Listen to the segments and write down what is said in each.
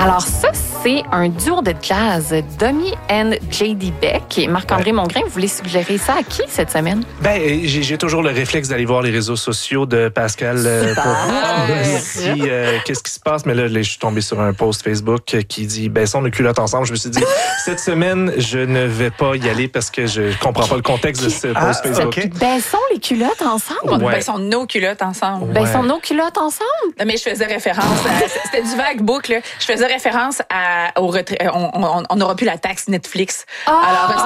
Alors ça, c'est un duo de jazz, Domi and J.D. Beck. Et Marc-André Mongrain, vous voulez suggérer ça à qui cette semaine? Ben, j'ai toujours le réflexe d'aller voir les réseaux sociaux de Pascal pour voir si qu'est-ce qui se passe. Mais là, je suis tombé sur un post Facebook qui dit baissons nos culottes ensemble. Je me suis dit, cette semaine, je ne vais pas y aller parce que je comprends pas le contexte de ce post Facebook. Okay. Baissons les culottes ensemble? Ouais. Baissons nos culottes ensemble. Ouais. Baissons nos culottes ensemble? Mais je faisais référence c'était du vague boucle. Je faisais référence au retrait. On n'aura plus la taxe Netflix. Alors,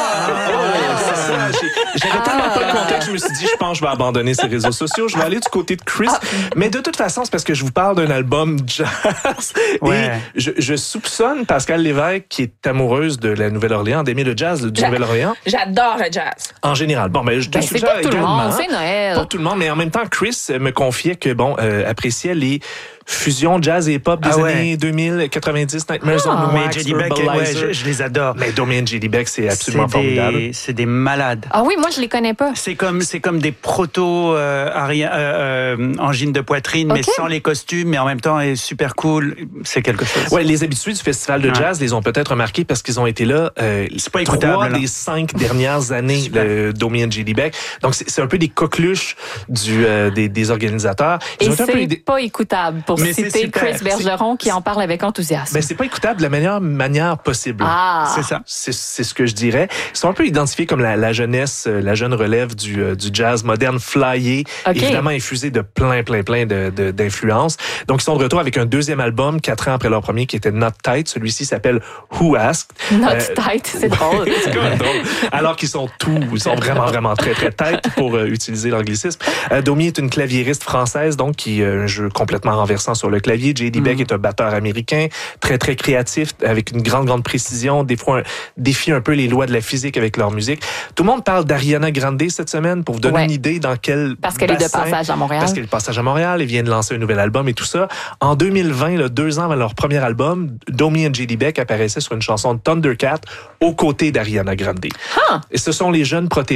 j'avais tellement pas le contexte, je me suis dit, je pense que je vais abandonner ces réseaux sociaux. Je vais aller du côté de Chris. Mais de toute façon, c'est parce que je vous parle d'un album jazz. Ouais. Et je soupçonne Pascal Lévesque, qui est amoureuse de la Nouvelle-Orléans, d'aimer le jazz du Nouvelle-Orléans. J'adore le jazz. En général. Bon, ben, je te suggère c'est pas tout le monde, c'est Noël. Pas tout le monde, mais en même temps, Chris me confiait que, appréciait les fusion jazz et hip-hop des années 2000, 90, Nightmares on the Mais Wax, J.D. Beck, je les adore. Mais Domi and J.D. Beck, c'est absolument formidable. C'est des malades. Ah oui, moi, je les connais pas. C'est comme des proto angines de poitrine, mais sans les costumes, mais en même temps, est super cool. C'est quelque chose. Ouais, les habitués du festival de jazz les ont peut-être remarqués parce qu'ils ont été là c'est pas écoutable, 3 des 5 dernières années de Domi and J.D. Beck. Donc, c'est un peu des coqueluches des organisateurs. Et c'est pas écoutable pour citer Chris Bergeron qui en parle avec enthousiasme. Ben, c'est pas écoutable de la meilleure manière possible. C'est ça. C'est ce que je dirais. Ils sont un peu identifiés comme la jeunesse, la jeune relève du jazz moderne flyé, évidemment infusé de plein d'influences. Donc, ils sont de retour avec un deuxième album 4 ans après leur premier qui était Not Tight. Celui-ci s'appelle Who Asked. Not Tight, c'est drôle. C'est quand même drôle. Alors qu'ils sont vraiment très tight pour utiliser l'anglicisme. Domi est une claviériste française, donc qui a un jeu complètement renversant sur le clavier. J.D. Beck est un batteur américain, très créatif, avec une grande précision, des fois défie un peu les lois de la physique avec leur musique. Tout le monde parle d'Ariana Grande cette semaine pour vous donner une idée dans quel Parce qu'elle est de passage à Montréal. Parce qu'elle est de passage à Montréal, elle vient de lancer un nouvel album et tout ça. En 2020, 2 ans avant leur premier album, Domi and J.D. Beck apparaissait sur une chanson de Thundercat aux côtés d'Ariana Grande. Et ce sont les jeunes protégés